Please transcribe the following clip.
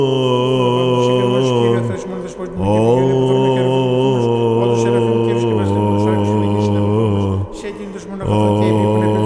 Όλους σεραφείμ και ευσκευαστούν τους άγιους και νικήσετε σε εκείνους μοναχαθακεύει που είναι